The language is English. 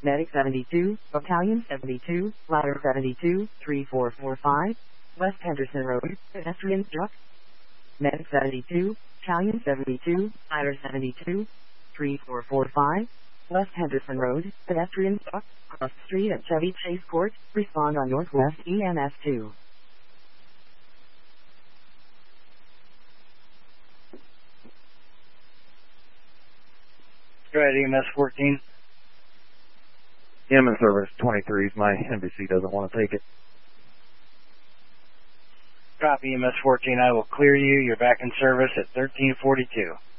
Medic 72, Battalion 72, Ladder 72, 3445, West Henderson Road, pedestrian struck. Medic 72, Battalion 72, Ladder 72, 3445, West Henderson Road, pedestrian struck, cross the street at Chevy Chase Court, respond on Northwest EMS 2. Go ahead, EMS 14. EMS service 23, my NBC doesn't want to take it. Copy, EMS 14, I will clear you. You're back in service at 1342.